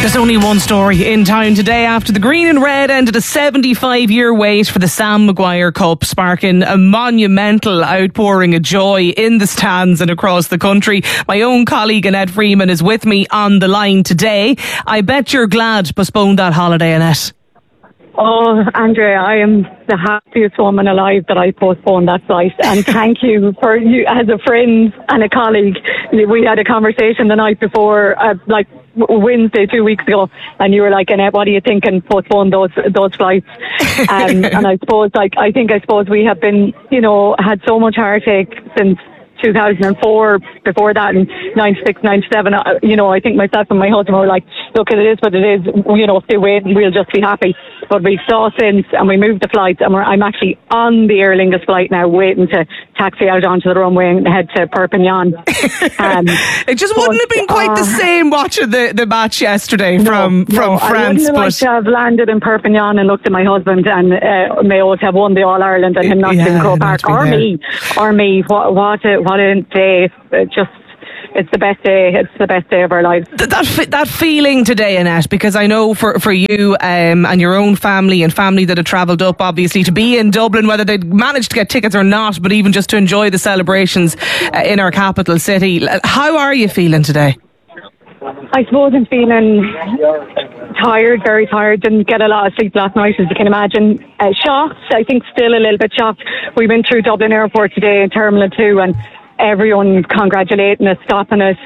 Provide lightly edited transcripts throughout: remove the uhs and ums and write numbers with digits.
There's only one story in town today after the Green and Red ended a 75-year wait for the Sam Maguire Cup, sparking a monumental outpouring of joy in the stands and across the country. My own colleague Annette Freeman is with me on the line today. I bet you're glad postponed that holiday, Annette. Oh, Andrea, I am the happiest woman alive that I postponed that flight. And thank you for you as a friend and a colleague. We had a conversation the night before, Wednesday 2 weeks ago, and you were like, Annette, what do you think? And postpone those flights. And I suppose we have been, had so much heartache since 2004, before that, in 96, 97, I think myself and my husband were like, look, it is what it is, stay waiting, we'll just be happy. But we saw since, and we moved the flights, and I'm actually on the Aer Lingus flight now, waiting to taxi out onto the runway and head to Perpignan. It just wouldn't have been quite the same watching the match yesterday from France. I wouldn't like to have landed in Perpignan and looked at my husband and Mayo to have won the All-Ireland and him not in Croke Park, or me. What a day! It's the best day. It's the best day of our lives. That feeling today, Annette, because I know for you and your own family and family that had travelled up, obviously, to be in Dublin, whether they'd managed to get tickets or not, but even just to enjoy the celebrations in our capital city. How are you feeling today? I suppose I'm feeling tired, very tired. Didn't get a lot of sleep last night, as you can imagine. Shocked, I think still a little bit shocked. We went through Dublin Airport today in Terminal 2 and everyone congratulating us, stopping us,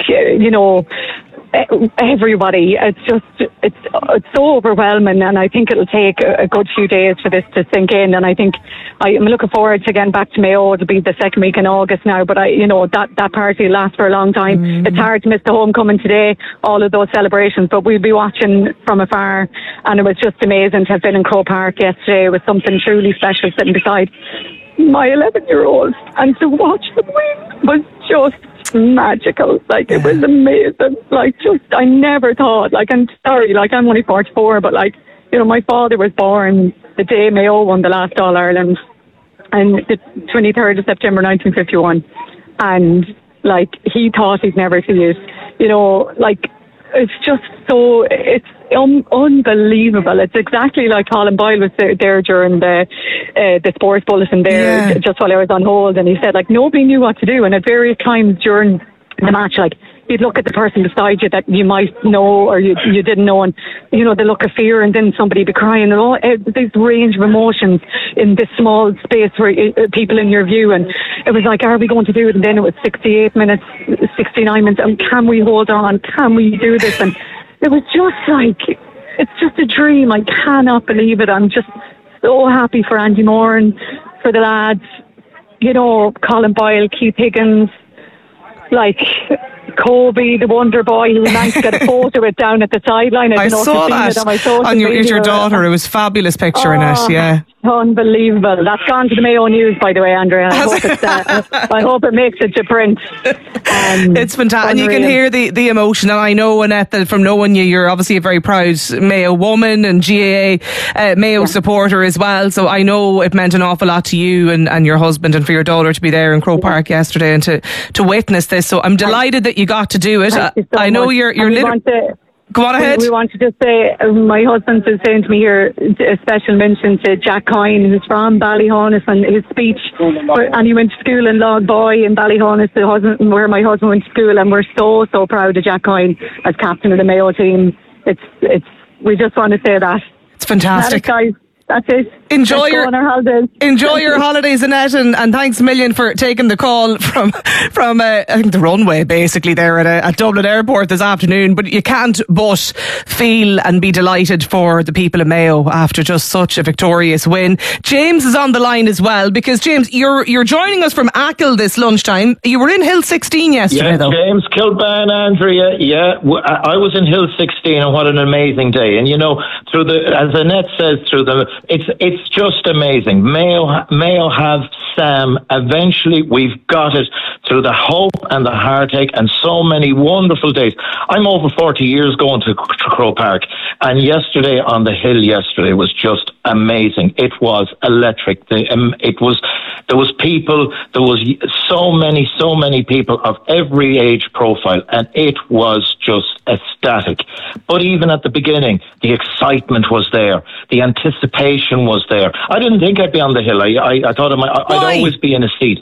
everybody. It's so overwhelming, and I think it'll take a good few days for this to sink in. And I think I'm looking forward to getting back to Mayo. It'll be the second week in August now, but that party will last for a long time. It's hard to miss the homecoming today, all of those celebrations, but we'll be watching from afar. And it was just amazing to have been in Croke Park yesterday. It was something truly special, sitting beside my 11-year-old, and to watch them win was just magical. It was amazing. I never thought, I'm sorry, I'm only 44, but my father was born the day Mayo won the last All-Ireland, and the 23rd of September 1951, and he thought he'd never see it. It's just so, it's unbelievable. It's exactly like Colin Boyle was there during the sports bulletin there, just while I was on hold, and he said nobody knew what to do, and at various times during the match, you'd look at the person beside you that you might know or you didn't know, and the look of fear, and then somebody be crying, and all this range of emotions in this small space where people in your view, and it was are we going to do it? And then it was 68 minutes, 69 minutes, and can we hold on? Can we do this? And it was just it's just a dream. I cannot believe it. I'm just so happy for Andy Moore and for the lads, Colin Boyle, Keith Higgins, Kobe, the Wonder Boy, who was nice to get a photo with down at the sideline. I saw that on your daughter. It was a fabulous picture in it, yeah. Unbelievable. That's gone to the Mayo News, by the way, Andrea. I hope it makes it to print. It's fantastic. And you can hear the emotion. And I know, Annette, that from knowing you're obviously a very proud Mayo woman and GAA Mayo supporter as well. So I know it meant an awful lot to you and your husband, and for your daughter to be there in Croke Park yesterday and to witness this. So I'm delighted that you got to do it. I know you're go on ahead. We want to just say, my husband is saying to me here, a special mention to Jack Coyne, who's from Ballyhonus, and his speech, and he went to school in Logboy in Ballyhonus, where my husband went to school, and we're so proud of Jack Coyne as captain of the Mayo team. We just want to say that. It's fantastic. Guys. That's it. Enjoy your holidays, Annette, and thanks a million for taking the call from I think the runway basically there at Dublin Airport this afternoon. But you can't but feel and be delighted for the people of Mayo after just such a victorious win. James is on the line as well, because James, you're joining us from Achill this lunchtime. You were in Hill 16 yesterday, though. James Kilban, Andrea. Yeah, I was in Hill 16, and what an amazing day. And as Annette says, through the it's just amazing. Mayo have Sam. Eventually, we've got it through the hope and the heartache and so many wonderful days. I'm over 40 years going to Croke Park, and yesterday on the hill was just amazing. It was electric. There was people. There was so many people of every age profile, and it was just ecstatic. But even at the beginning, the excitement was there. The anticipation was there. I didn't think I'd be on the hill. I thought I'd always be in a seat.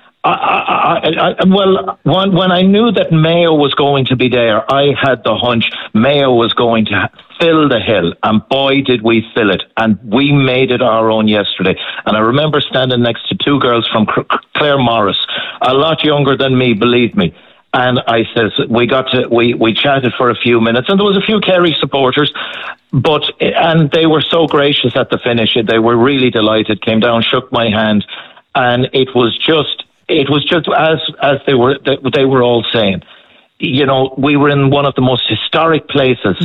Well, when I knew that Mayo was going to be there, I had the hunch Mayo was going to fill the hill, and boy did we fill it, and we made it our own yesterday. And I remember standing next to two girls from Claire Morris, a lot younger than me, believe me. And I says, we chatted for a few minutes, and there was a few Kerry supporters, and they were so gracious at the finish. They were really delighted, came down, shook my hand, and it was just as they were all saying, you know, we were in one of the most historic places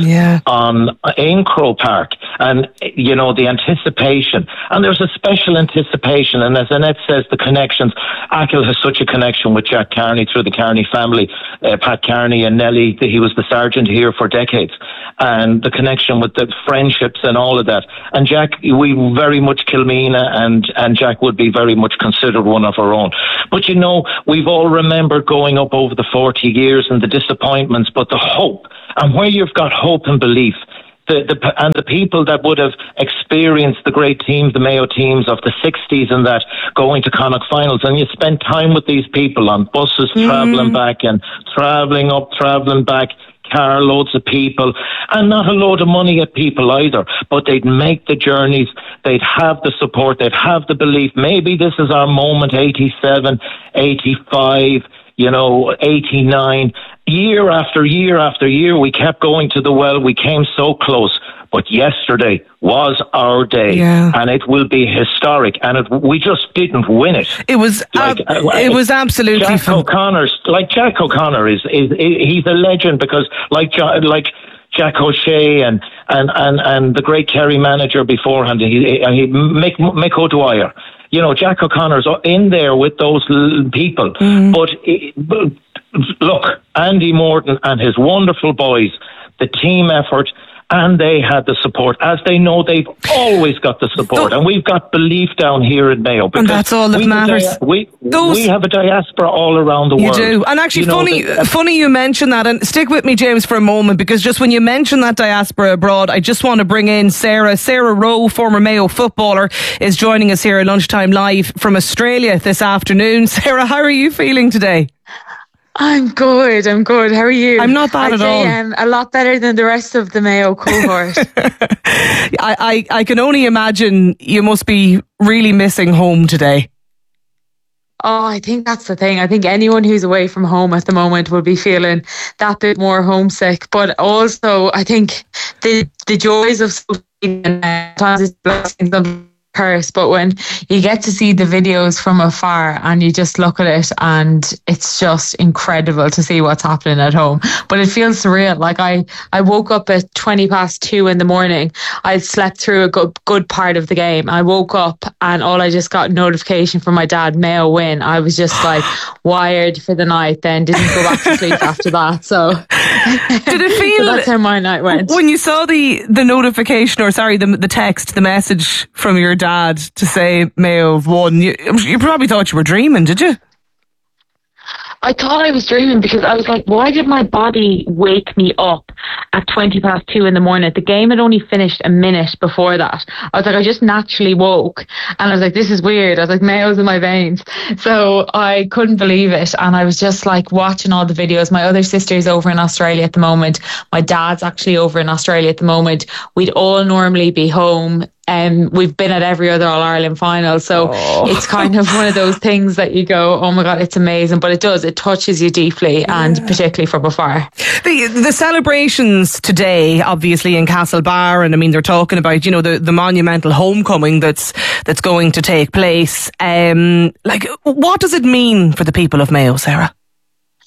in Croke Park, and you know, the anticipation, and there's a special anticipation, and as Annette says, the connections. Achill has such a connection with Jack Carney through the Carney family, Pat Carney and Nellie. He was the sergeant here for decades, and the connection with the friendships and all of that. And Jack, we very much Kilmeena, and Jack would be very much considered one of our own. But you know, we've all remembered going up over the 40 years and the disappointments, but the hope, and where you've got hope and belief, and the people that would have experienced the great teams, the Mayo teams of the 60s and that, going to Connacht finals, and you spend time with these people on buses travelling back and travelling up, travelling back, car loads of people, and not a load of money at people either, but they'd make the journeys, they'd have the support, they'd have the belief, maybe this is our moment, 87, 85, 89, year after year after year, we kept going to the well, we came so close, but yesterday was our day, and it will be historic, and we just didn't win it. It was absolutely Jack O'Connor is he's a legend, because like Jack O'Shea and the great Kerry manager beforehand, Mick O'Dwyer. You know, Jack O'Connor's in there with those people. But look, Andy Morton and his wonderful boys, the team effort, and they had the support, as they know they've always got the support. And we've got belief down here in Mayo. And that's all that matters. We have a diaspora all around the world. You do. And actually, funny you mention that. And stick with me, James, for a moment, because just when you mention that diaspora abroad, I just want to bring in Sarah. Sarah Rowe, former Mayo footballer, is joining us here at Lunchtime Live from Australia this afternoon. Sarah, how are you feeling today? I'm good. How are you? I'm not bad at all. A lot better than the rest of the Mayo cohort. I can only imagine you must be really missing home today. Oh, I think that's the thing. I think anyone who's away from home at the moment will be feeling that bit more homesick. But also, I think the joys of social media sometimes is blessings and curse, but when you get to see the videos from afar and you just look at it, and it's just incredible to see what's happening at home. But it feels surreal. Like I woke up at 2:20 in the morning. I'd slept through a good part of the game. I woke up and I just got a notification from my dad, Mayo win. I was just like wired for the night, then didn't go back to sleep after that. So did it feel so that's how my night went. When you saw the notification, or sorry, the text, the message from your dad to say Mayo have won, you probably thought you were dreaming, did you? I thought I was dreaming, because I was like, why did my body wake me up at 2:20 in the morning? The game had only finished a minute before that. I was like, I just naturally woke, and I was like, this is weird. I was like, Mayo's in my veins. So I couldn't believe it, and I was just like watching all the videos. My other sister's over in Australia at the moment. My dad's actually over in Australia at the moment. We'd all normally be home. We've been at every other All-Ireland final, so it's kind of one of those things that you go, oh my God, it's amazing. But it touches you deeply, and particularly from afar. The celebrations today, obviously in Castlebar, and I mean, they're talking about, the monumental homecoming that's going to take place. What does it mean for the people of Mayo, Sarah?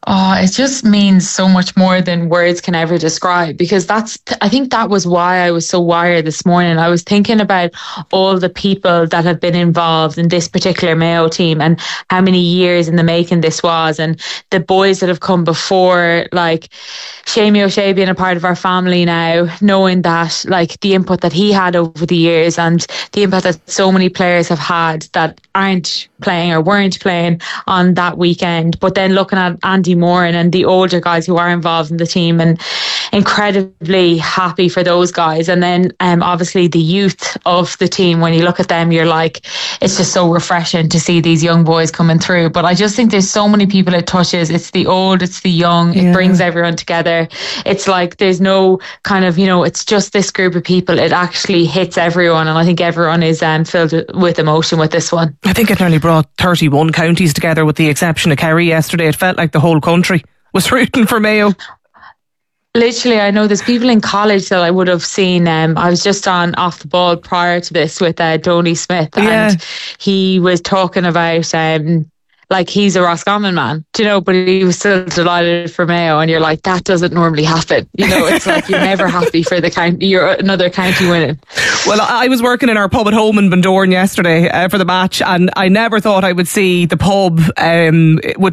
Oh, it just means so much more than words can ever describe, because I think that was why I was so wired this morning. I was thinking about all the people that have been involved in this particular Mayo team and how many years in the making this was, and the boys that have come before, like Seamie O'Shea being a part of our family now, knowing that like the input that he had over the years and the impact that so many players have had that aren't playing or weren't playing on that weekend. But then looking at Andy Moore and the older guys who are involved in the team, and incredibly happy for those guys. And then obviously the youth of the team, when you look at them, you're like, it's just so refreshing to see these young boys coming through. But I just think there's so many people it touches. It's the old, it's the young, it brings everyone together. It's like there's no kind of, it's just this group of people. It actually hits everyone, and I think everyone is filled with emotion with this one. I think it nearly brought 31 counties together with the exception of Kerry yesterday. It felt like the whole country was rooting for Mayo. Literally, I know there's people in college that I would have seen. I was just on Off the Ball prior to this with Donny Smith, and he was talking about like he's a Roscommon man, but he was still delighted for Mayo, and you're like, that doesn't normally happen. It's like you're never happy for the county, you're another county winning. Well, I was working in our pub at home in Bundoran yesterday for the match, and I never thought I would see the pub with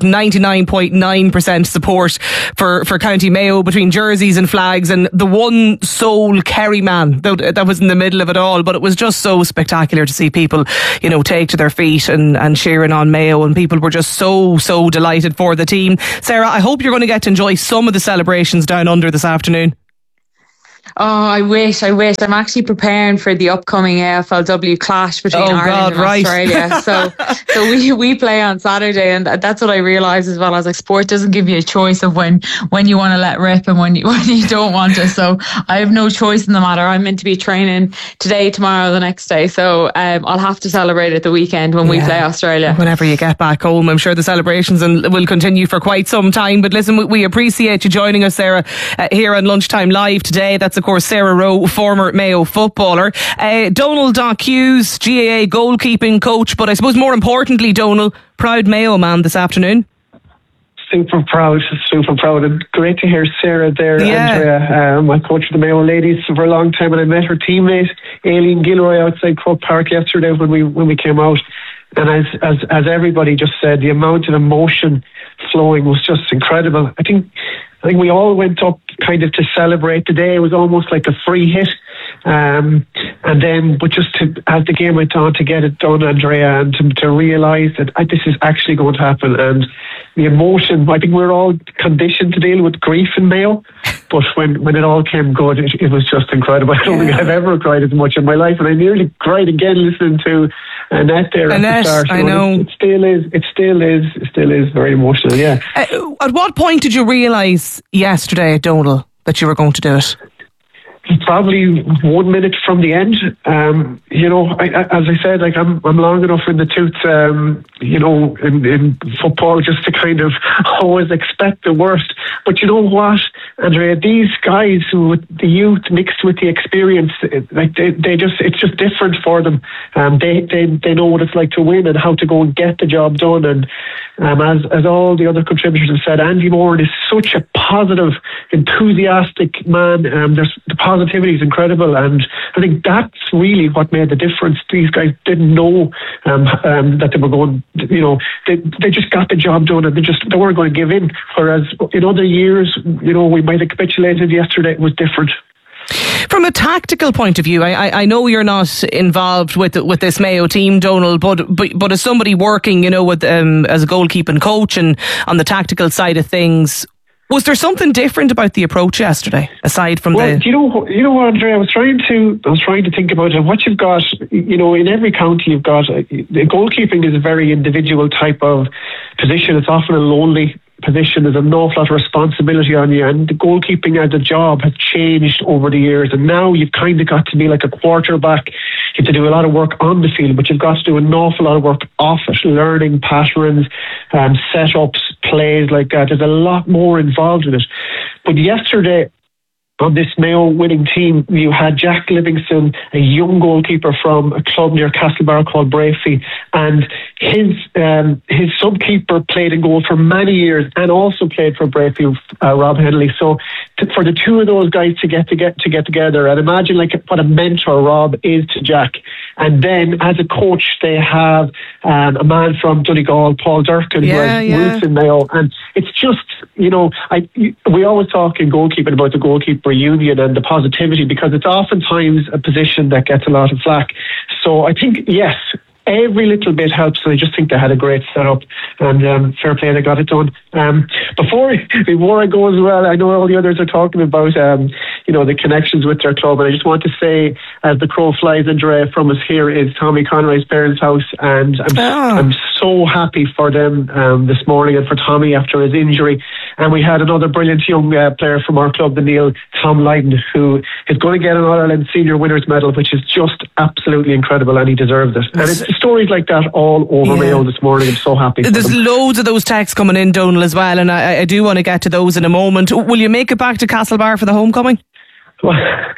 99.9% support for County Mayo between jerseys and flags, and the one sole Kerry man that was in the middle of it all. But it was just so spectacular to see people, take to their feet and cheering on Mayo, and people were just so delighted for the team. Sarah, I hope you're going to get to enjoy some of the celebrations down under this afternoon. Oh, I wish. I'm actually preparing for the upcoming AFLW clash between Ireland and Australia. So we play on Saturday, and that's what I realised as well. I was like, sport doesn't give you a choice of when you want to let rip and when you don't want to. So I have no choice in the matter. I'm meant to be training today, tomorrow, the next day. So I'll have to celebrate at the weekend when we play Australia. Whenever you get back home, I'm sure the celebrations will continue for quite some time. But listen, we appreciate you joining us, Sarah, here on Lunchtime Live today. That's of course Sarah Rowe, former Mayo footballer. Donal Hughes, GAA goalkeeping coach, but I suppose more importantly, Donal, proud Mayo man this afternoon. Super proud. And great to hear Sarah there, Andrea. I coached the Mayo ladies for a long time, and I met her teammate Aileen Gilroy outside Croke Park yesterday when we came out. And as everybody just said, the amount of emotion flowing was just incredible. I think we all went up kind of to celebrate the day. It was almost like a free hit. But just as the game went on, to get it done, Andrea, and to realise that this is actually going to happen. And the emotion, I think we're all conditioned to deal with grief in Mayo, but when it all came good, it was just incredible. I don't think I've ever cried as much in my life, and I nearly cried again listening to Annette there at the start. I know. It still is very emotional, yeah. At what point did you realise yesterday, Donal, that you were going to do it? Probably 1 minute from the end. As I said, like I'm long enough in the tooth, in football, just to kind of always expect the worst. But you know what, Andrea, these guys who with the youth mixed with the experience, it's just different for them. They know what it's like to win and how to go and get the job done. And as all the other contributors have said, Andy Moore is such a positive, enthusiastic man. There's the positivity is incredible, and I think that's really what made the difference. These guys didn't know that they were going, they just got the job done, and they weren't going to give in. Whereas in other years, we might have capitulated. Yesterday it was different. From a tactical point of view, I know you're not involved with this Mayo team, Donal, but as somebody working, with as a goalkeeping coach and on the tactical side of things, was there something different about the approach yesterday, aside from you know what, Andrea, I was trying to think about it. What you've got, in every county, you've got goalkeeping is a very individual type of position. It's often a lonely position. There's an awful lot of responsibility on you, and the goalkeeping as a job has changed over the years, and now you've kind of got to be like a quarterback. You have to do a lot of work on the field, but you've got to do an awful lot of work off it, learning patterns, setups, plays like that. There's a lot more involved in it. But yesterday, on this Mayo winning team, you had Jack Livingston, a young goalkeeper from a club near Castlebar called Brafey, and his sub-keeper played in goal for many years and also played for Brafey, Rob Henley. So for the two of those guys to get together, and imagine like what a mentor Rob is to Jack. And then as a coach, they have a man from Donegal, Paul Durkin, who has roots in Mayo, and it's just, we always talk in goalkeeping about the goalkeeper union and the positivity, because it's oftentimes a position that gets a lot of flack. So I think, yes, every little bit helps, and I just think they had a great setup, and fair play, they got it done. Before I go as well, I know all the others are talking about the connections with their club, and I just want to say, as the crow flies, Andrea, from us here is Tommy Conroy's parents' house, and I'm so happy for them this morning, and for Tommy after his injury. And we had another brilliant young player from our club, the Neil, Tom Lydon, who is going to get an All-Ireland Senior Winners Medal, which is just absolutely incredible, and he deserves it. And it's stories like that all over Mayo this morning. I'm so happy. There's loads of those texts coming in, Donal, as well, and I do want to get to those in a moment. Will you make it back to Castlebar for the homecoming? Well,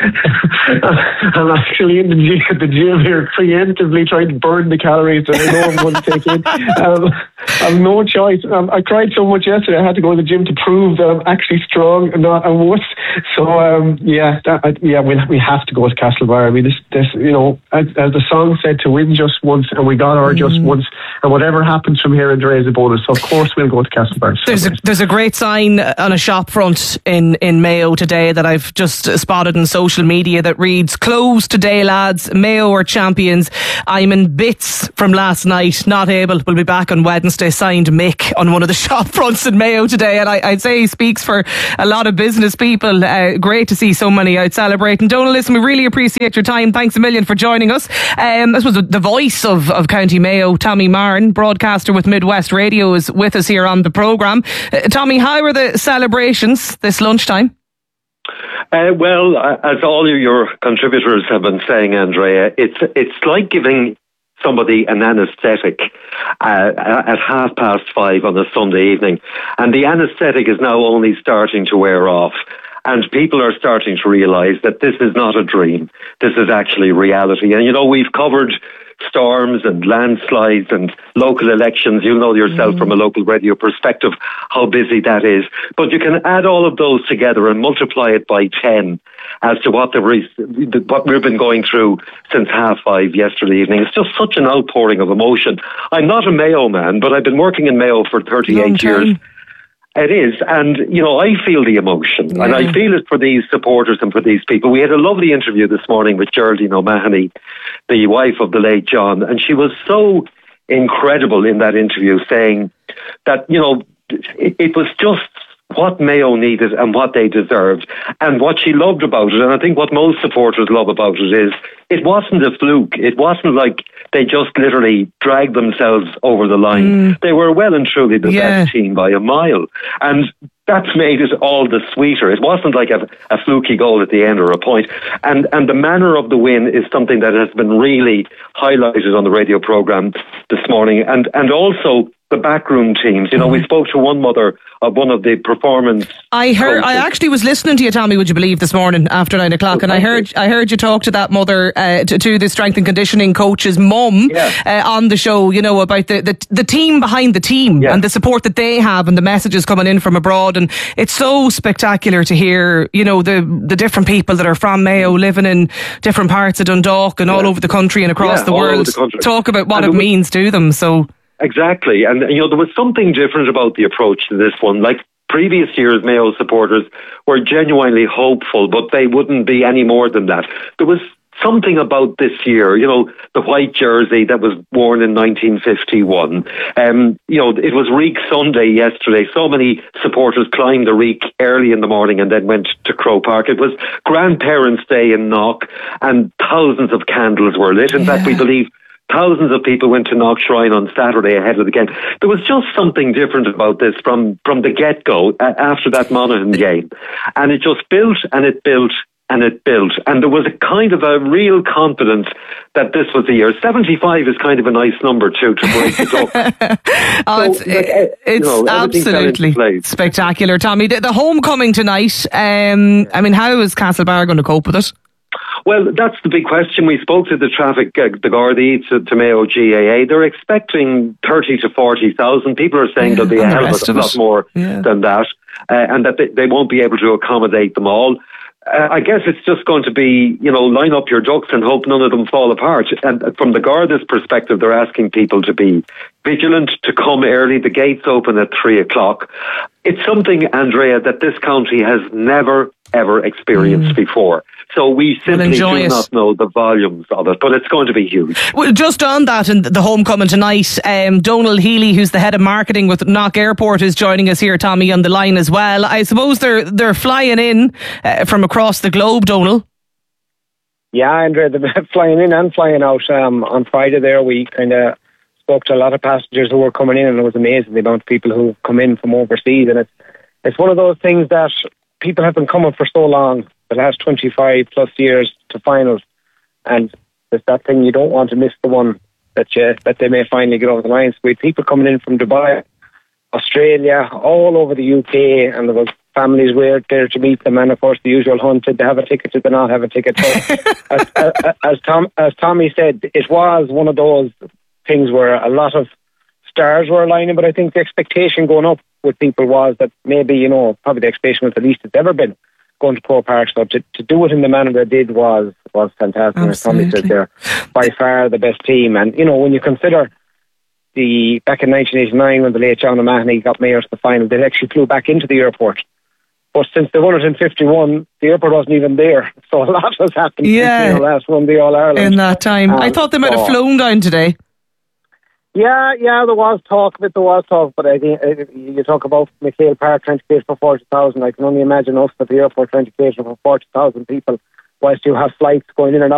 I'm actually in the gym here, preemptively trying to burn the calories that I know I'm going to take in. I've no choice. I cried so much yesterday, I had to go to the gym to prove that I'm actually strong and not a wuss. So, we have to go to Castlebar. I mean, this as the song said, to win just once, and we got our just once, and whatever happens from here, Andrea, is a bonus. So, of course, we'll go to Castlebar. There's a great sign on a shop front in Mayo today that I've just spotted on social media that reads, "Close today, lads. Mayo are champions. I'm in bits from last night. Not able. We'll be back on Wednesday." Signed Mick on one of the shop fronts in Mayo today, and I'd say he speaks for a lot of business people. Great to see so many out celebrating. Donal, listen, we really appreciate your time. Thanks a million for joining us. I suppose the voice of County Mayo, Tommy Marn, broadcaster with Midwest Radio, is with us here on the programme. Tommy, how are the celebrations this lunchtime? Well, as all of your contributors have been saying, Andrea, it's like giving somebody an anaesthetic at 5:30 on a Sunday evening, and the anaesthetic is now only starting to wear off. And people are starting to realise that this is not a dream. This is actually reality. And, we've covered storms and landslides and local elections. You'll know yourself from a local radio perspective how busy that is. But you can add all of those together and multiply it by 10 as to what we've been going through since 5:30 yesterday evening. It's just such an outpouring of emotion. I'm not a Mayo man, but I've been working in Mayo for 38 years. It is, and I feel the emotion, and I feel it for these supporters and for these people. We had a lovely interview this morning with Geraldine O'Mahony, the wife of the late John, and she was so incredible in that interview, saying that it was just what Mayo needed and what they deserved, and what she loved about it, and I think what most supporters love about it, is it wasn't a fluke. It wasn't like they just literally dragged themselves over the line. They were well and truly the best team by a mile, and that's made it all the sweeter. It wasn't like a fluky goal at the end or a point, and the manner of the win is something that has been really highlighted on the radio programme this morning, and also the backroom teams. We spoke to one mother of one of the performance I actually was listening to you, Tommy, would you believe, this morning after 9 o'clock, and I heard you talk to that mother, to the strength and conditioning coach's mum on the show, about the team behind the team and the support that they have and the messages coming in from abroad. And it's so spectacular to hear, the different people that are from Mayo living in different parts of Dundalk and all over the country and across the world talk about what it means to them. So exactly, and there was something different about the approach to this one. Like previous years, Mayo supporters were genuinely hopeful, but they wouldn't be any more than that. There was something about this year, the white jersey that was worn in 1951. It was Reek Sunday yesterday. So many supporters climbed the Reek early in the morning and then went to Croke Park. It was Grandparents' Day in Knock, and thousands of candles were lit. In fact, we believe thousands of people went to Knock Shrine on Saturday ahead of the game. There was just something different about this from the get-go after that Monaghan game. And it just built and it built and it built. And there was a kind of a real confidence that this was the year. 75 is kind of a nice number too, to break the duck. It's absolutely spectacular, Tommy. The homecoming tonight, how is Castlebar going to cope with it? Well, that's the big question. We spoke to the traffic, the Gardaí, to Mayo GAA. They're expecting 30 to 40,000. People are saying there'll be a hell of a lot more than that, and that they won't be able to accommodate them all. I guess it's just going to be, line up your ducks and hope none of them fall apart. And from the Garda's perspective, they're asking people to be vigilant, to come early. The gates open at 3:00. It's something, Andrea, that this county has never, ever experienced before. So we simply do not know the volumes of it, but it's going to be huge. Well, just on that and the homecoming tonight, Donal Healy, who's the head of marketing with Knock Airport, is joining us here, Tommy, on the line as well. I suppose they're flying in from across the globe, Donal. Yeah, Andrea, they're flying in and flying out. On Friday there, we kind of spoke to a lot of passengers who were coming in, and it was amazing the amount of people who come in from overseas. And it's one of those things that people have been coming for so long, the last 25 plus years, to finals, and there's that thing, you don't want to miss the one that they may finally get over the line. So we had people coming in from Dubai, Australia, all over the UK, and there was families were there to meet them, and of course the usual hunt: did they have a ticket, did they not have a ticket? So, as Tommy said, it was one of those things where a lot of stars were aligning, but I think the expectation going up with people was that maybe, probably the expectation was the least it's ever been going to Croke Park. So to do it in the manner they did was fantastic. As Tommy said, they're by far the best team. And, when you consider back in 1989 when the late John O'Mahony got Mayo to the final, they actually flew back into the airport. But since they won it in 51, the airport wasn't even there. So a lot has happened since last won the All-Ireland. In that time. I thought they might have flown down today. Yeah, there was talk, but I think you talk about McHale Park trying to cater for 40,000. I can only imagine us at the airport trying to cater for 40,000 people, whilst you have flights going in and out.